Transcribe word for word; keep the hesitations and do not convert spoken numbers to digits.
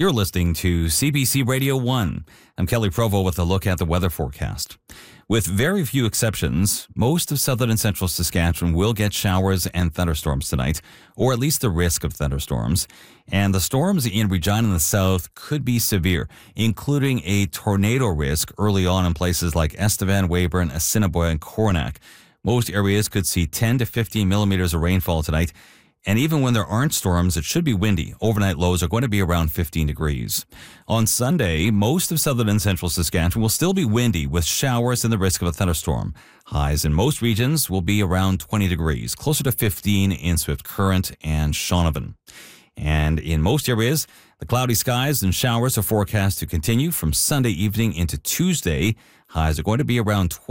You're listening to C B C Radio one. I'm Kelly Provo with a look at the weather forecast. With very few exceptions, most of southern and central Saskatchewan will get showers and thunderstorms tonight, or at least the risk of thunderstorms. And the storms in Regina in the south could be severe, including a tornado risk early on in places like Estevan, Weyburn, Assiniboia, and Coronach. Most areas could see ten to fifteen millimeters of rainfall tonight. And even when there aren't storms, it should be windy. Overnight lows are going to be around fifteen degrees. On Sunday, most of southern and central Saskatchewan will still be windy with showers and the risk of a thunderstorm. Highs in most regions will be around twenty degrees, closer to fifteen in Swift Current and Shaunavon. And in most areas, the cloudy skies and showers are forecast to continue from Sunday evening into Tuesday. Highs are going to be around